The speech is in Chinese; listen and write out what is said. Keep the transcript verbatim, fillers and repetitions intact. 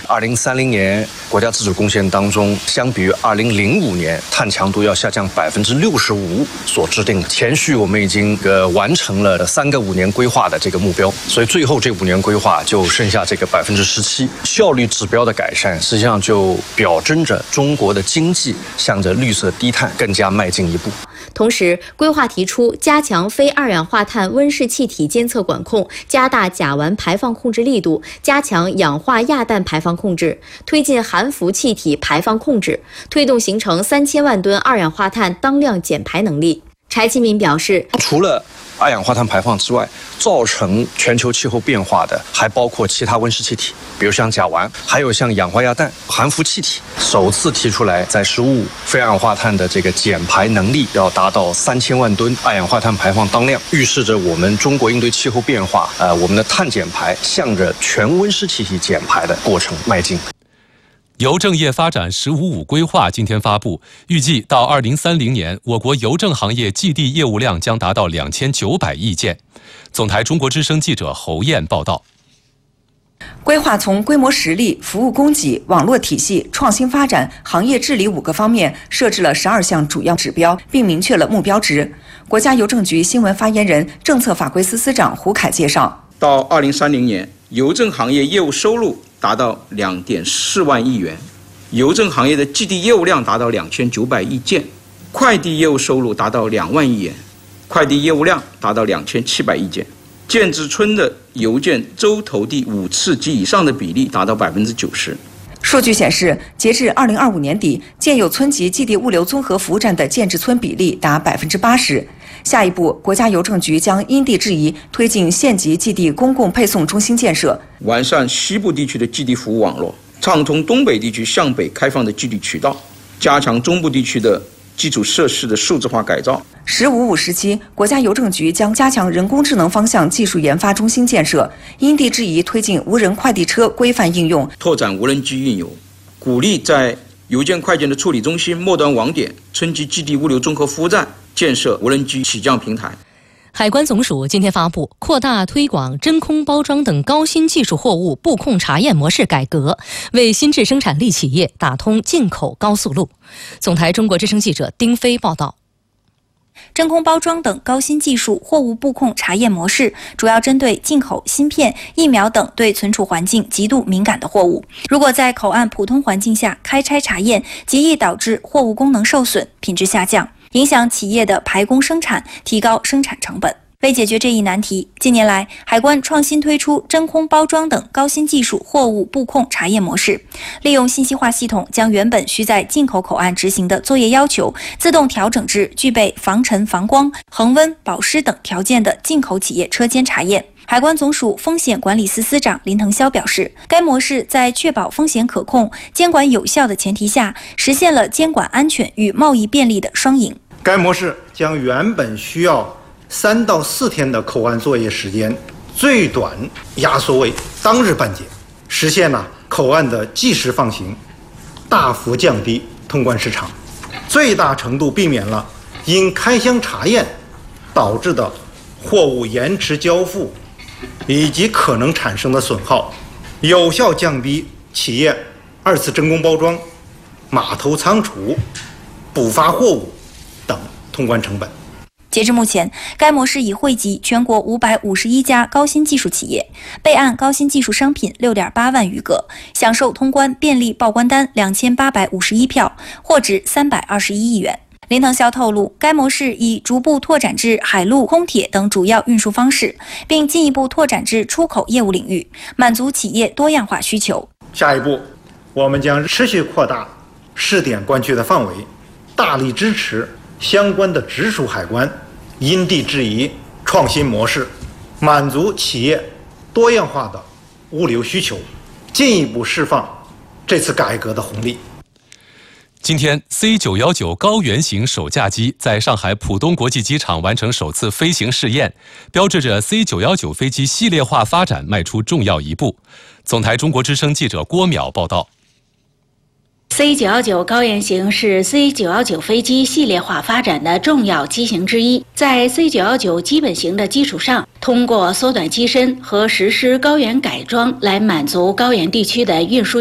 二零三零年国家自主贡献当中，相比于二零零五年碳强度要下降百分之六十五所制定的。前续我们已经呃完成了三个五年规划的这个目标，所以最后这五年规划就剩下这个百分之十七。效率指标的改善，实际上就表征着中国的经济向着绿色低碳更加迈进一步。 同时，规划提出加强非二氧化碳温室气体监测管控，加大甲烷排放控制力度，加强氧化亚氮排放控制，推进含氟气体排放控制，推动形成三千万吨二氧化碳当量减排能力。柴启敏表示， 除了二氧化碳排放之外，造成全球气候变化的还包括其他温室气体，比如像甲烷，还有像氧化亚氮、含氟气体。首次提出来，在十五非二氧化碳的这个减排能力要达到三千万吨二氧化碳排放当量，预示着我们中国应对气候变化，呃，我们的碳减排向着全温室气体减排的过程迈进。 邮政业发展“十五五”规划今天发布，预计到二零三零年，我国邮政行业寄递业务量将达到两千九百亿件。总台中国之声记者侯燕报道。 规划从规模实力、服务供给、网络体系、创新发展、行业治理五个方面设置了十二项主要指标，并明确了目标值。国家邮政局新闻发言人、政策法规司司长胡凯介绍， 到二零三零年，邮政行业业务收入达到两点四万亿元，邮政行业的寄递业务量达到两千九百亿件，快递业务收入达到两万亿元，快递业务量达到两千七百亿件。建制村的邮件周投递五次及以上的比例达到百分之九十。 数据显示，截至二零二五年底，建有村级寄递物流综合服务站的建制村比例达百分之八十。下一步，国家邮政局将因地制宜推进县级寄递公共配送中心建设， 完善西部地区的寄递服务网络，畅通东北地区向北开放的寄递渠道，加强中部地区的基础设施的数字化改造。 十五五时期，国家邮政局将加强人工智能方向技术研发中心建设，因地制宜推进无人快递车规范应用， 拓展无人机运邮，鼓励在邮件快件的处理中心、末端网点、村级寄递物流综合服务站建设无人机起降平台。 海关总署今天发布扩大推广真空包装等高新技术货物布控查验模式改革，为新质生产力企业打通进口高速路。总台中国之声记者丁飞报道。 真空包装等高新技术货物布控查验模式主要针对进口芯片、疫苗等对存储环境极度敏感的货物，如果在口岸普通环境下开拆查验，极易导致货物功能受损、品质下降，影响企业的排工生产，提高生产成本。为解决这一难题，近年来海关创新推出真空包装等高新技术货物布控查验模式，利用信息化系统将原本需在进口口岸执行的作业要求自动调整至具备防尘、防光、恒温、保湿等条件的进口企业车间查验。海关总署风险管理司司长林腾霄表示，该模式在确保风险可控、监管有效的前提下，实现了监管安全与贸易便利的双赢。 该模式将原本需要三到四天的口岸作业时间，最短压缩为当日办结，实现了口岸的即时放行，大幅降低通关时长，最大程度避免了因开箱查验导致的货物延迟交付以及可能产生的损耗，有效降低企业二次真空包装、码头仓储、补发货物等通关成本。 截至目前，该模式已惠及全国五百五十一家高新技术企业，备案高新技术商品 六点八万余个，享受通关便利报关单两千八百五十一票，货值三百二十一亿元。林腾霄透露，该模式已逐步拓展至海陆空铁等主要运输方式，并进一步拓展至出口业务领域，满足企业多样化需求。 下一步，我们将持续扩大试点关区的范围，大力支持相关的直属海关因地制宜创新模式，满足企业多样化的物流需求，进一步释放这次改革的红利。 今天 C 九一九 高原型首架机在上海浦东国际机场完成首次飞行试验，标志着 C 九一九 飞机系列化发展迈出重要一步。总台中国之声记者郭淼报道。 C 九一九 高原型是 C 九一九 飞机系列化发展的重要机型之一，在 C 九一九 基本型的基础上，通过缩短机身和实施高原改装来满足高原地区的运输